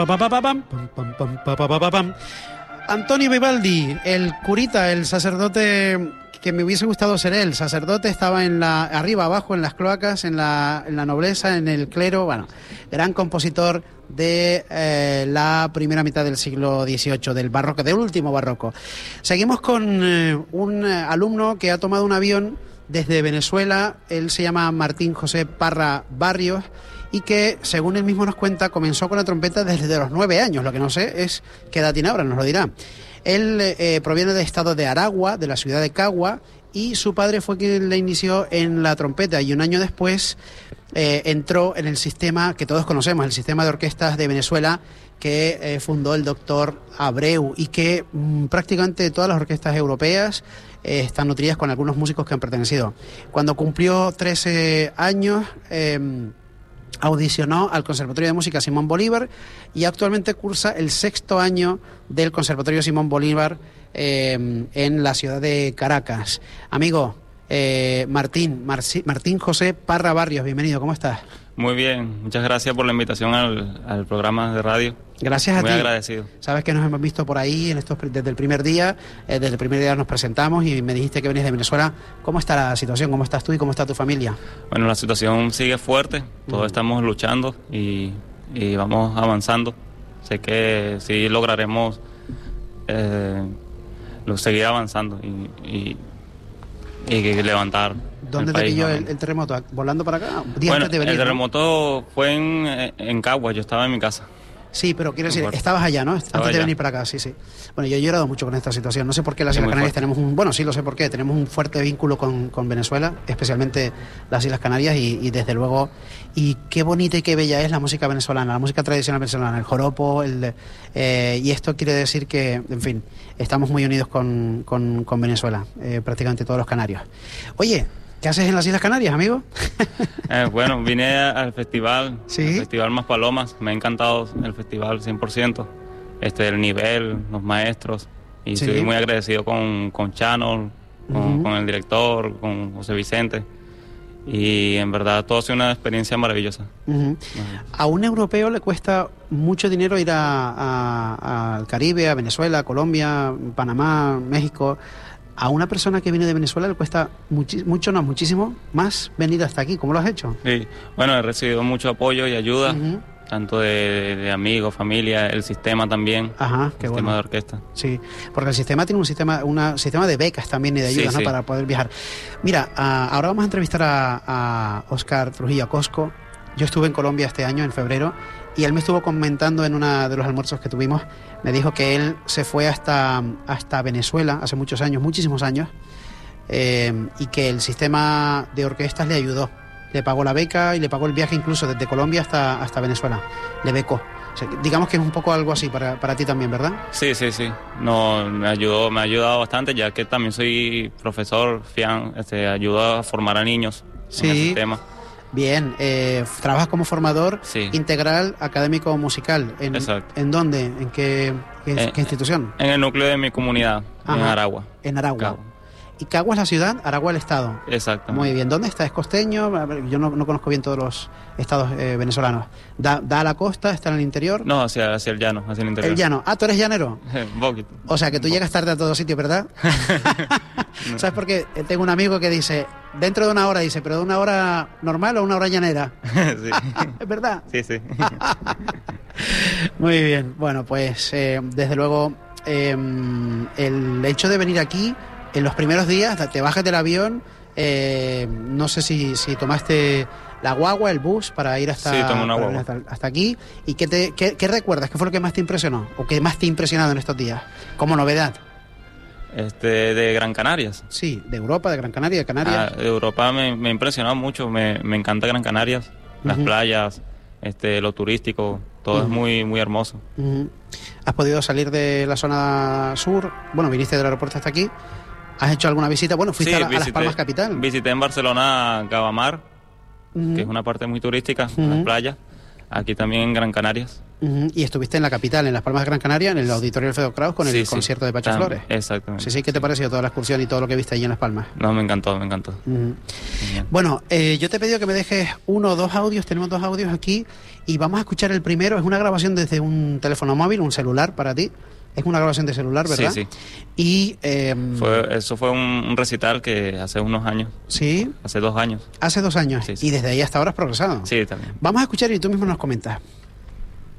Antonio Vivaldi, el curita, el sacerdote que me hubiese gustado ser él. Sacerdote, estaba arriba, abajo, en las cloacas, en la nobleza, en el clero. Bueno, gran compositor de la primera mitad del siglo XVIII, del barroco, del último barroco. Seguimos con un alumno que ha tomado un avión desde Venezuela. Él se llama Martín José Parra Barrios y que, según él mismo nos cuenta, comenzó con la trompeta desde los 9 años. Lo que no sé es qué edad tiene ahora, nos lo dirá. Él proviene del estado de Aragua, de la ciudad de Cagua, y su padre fue quien le inició en la trompeta, y un año después entró en el sistema que todos conocemos, el sistema de orquestas de Venezuela, que fundó el doctor Abreu, y que prácticamente todas las orquestas europeas están nutridas con algunos músicos que han pertenecido. Cuando cumplió 13 años... audicionó al Conservatorio de Música Simón Bolívar y actualmente cursa el 6º año del Conservatorio Simón Bolívar en la ciudad de Caracas. Amigo, Martín José Parra Barrios, bienvenido, ¿cómo estás? Muy bien, muchas gracias por la invitación al programa de radio. Gracias a ti. Muy agradecido. Sabes que nos hemos visto por ahí desde el primer día. Desde el primer día nos presentamos y me dijiste que venías de Venezuela. ¿Cómo está la situación? ¿Cómo estás tú y cómo está tu familia? Bueno, la situación sigue fuerte. Todos estamos luchando y vamos avanzando. Sé que sí lograremos seguir avanzando y levantar. ¿Dónde te pilló el terremoto? ¿Volando para acá? Bueno, antes de venir, el terremoto fue en Cagua. Yo estaba en mi casa. Sí, pero quiero decir, estabas allá, ¿no? Antes de venir para acá, sí. Bueno, yo he llorado mucho con esta situación. No sé por qué las Islas Canarias tenemos sí lo sé por qué, tenemos un fuerte vínculo con Venezuela, especialmente las Islas Canarias y desde luego, y qué bonita y qué bella es la música venezolana, la música tradicional venezolana, el joropo, y esto quiere decir que, en fin, estamos muy unidos con Venezuela, prácticamente todos los canarios. Oye, ¿qué haces en las Islas Canarias, amigo? Bueno, vine al festival, ¿sí? El Festival Más Palomas. Me ha encantado el festival 100%. El nivel, los maestros. Y ¿sí? Estoy muy agradecido con Chano, con el director, con José Vicente. Y en verdad todo ha sido una experiencia maravillosa. A un europeo le cuesta mucho dinero ir al Caribe, a Venezuela, Colombia, Panamá, México. A una persona que viene de Venezuela le cuesta muchísimo más venir hasta aquí. ¿Cómo lo has hecho? Sí, bueno, he recibido mucho apoyo y ayuda, tanto de amigos, familia, el sistema también. Ajá, qué sistema bueno. De orquesta. Sí, porque el sistema tiene un sistema de becas también y de ayudas, ¿no? Para poder viajar. Mira, ahora vamos a entrevistar a Óscar Trujillo Acosco. Yo estuve en Colombia este año, en febrero, y él me estuvo comentando en uno de los almuerzos que tuvimos, me dijo que él se fue hasta Venezuela hace muchísimos años, y que el sistema de orquestas le ayudó. Le pagó la beca y le pagó el viaje incluso desde Colombia hasta Venezuela. Le becó. O sea, digamos que es un poco algo así para ti también, ¿verdad? Sí. No, me ha ayudado bastante, ya que también soy profesor, ayudo a formar a niños en el sistema. Bien, trabajas como formador integral académico musical. Exacto. ¿En dónde? ¿En qué institución? En el núcleo de mi comunidad, en Aragua. En Aragua. ¿Y Cagua es la ciudad? ¿Aragua el estado? Exactamente. Muy bien. ¿Dónde está? ¿Es costeño? A ver, yo no conozco bien todos los estados venezolanos. ¿Da a la costa? ¿Está en el interior? No, hacia el llano, hacia el interior. ¿El llano? Ah, ¿tú eres llanero? Un poquito. O sea, que tú llegas tarde a todo sitio, ¿verdad? No. ¿Sabes por qué? Tengo un amigo que dice, dentro de una hora, dice, ¿pero de una hora normal o una hora llanera? Sí. ¿Es verdad? Sí. Muy bien. Bueno, pues desde luego el hecho de venir aquí, en los primeros días, te bajas del avión, no sé si tomaste la guagua, el bus, para ir hasta aquí. ¿Y qué recuerdas? ¿Qué fue lo que más te impresionó? ¿O qué más te ha impresionado en estos días? Como novedad. De Gran Canarias. Sí, de Europa, de Gran Canaria, de Canarias. De Europa me ha impresionado mucho, me encanta Gran Canarias, las playas, lo turístico, todo es muy, muy hermoso. ¿Has podido salir de la zona sur? Bueno, viniste del aeropuerto hasta aquí. ¿Has hecho alguna visita? Bueno, fuiste a Las Palmas capital. Visité en Barcelona Gavamar, que es una parte muy turística, las playas. Aquí también en Gran Canarias. Y estuviste en la capital, en Las Palmas de Gran Canaria, en el Auditorio Alfredo Kraus con el concierto de Pacho Flores. Exactamente. Sí, ¿qué te pareció toda la excursión y todo lo que viste allí en Las Palmas? No, me encantó. Bueno, yo te he pedido que me dejes 1 o 2 audios, tenemos 2 audios aquí, y vamos a escuchar el primero. Es una grabación desde un teléfono móvil, un celular para ti. Es una grabación de celular, ¿verdad? Sí. Y eso fue un recital que hace unos años. Sí. Hace 2 años. Hace 2 años. Sí. Y desde ahí hasta ahora has progresado. Sí, también. Vamos a escuchar y tú mismo nos comentas.